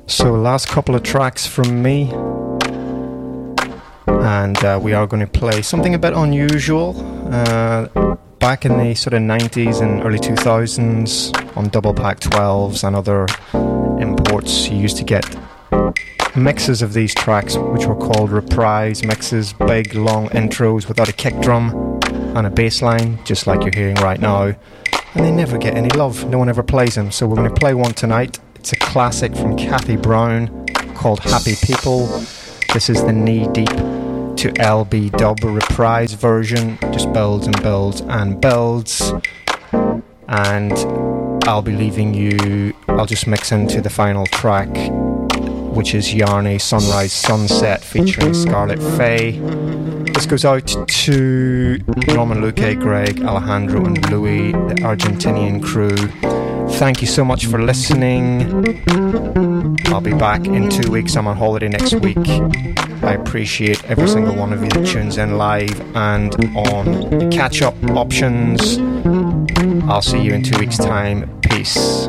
So last couple of tracks from me, and we are going to play something a bit unusual. Back in the sort of 90s and early 2000s on double pack 12s and other imports, you used to get mixes of these tracks which were called reprise mixes, big long intros without a kick drum and a bass line, just like you're hearing right now, and they never get any love. No one ever plays them, so we're going to play one tonight. It's a classic from Kathy Brown called Happy People. This is the Knee Deep to LB Dub reprise version. Just builds and builds and builds, and I'll be leaving you. I'll just mix into the final track, which is Yarny Sunrise Sunset featuring Scarlet Faye. This goes out to Norman, Luque, Greg, Alejandro and Louis, the Argentinian crew. Thank you so much for listening. I'll be back in 2 weeks. I'm on holiday next week. I appreciate every single one of you that tunes in live and on the catch-up options. I'll see you in 2 weeks' time. Peace.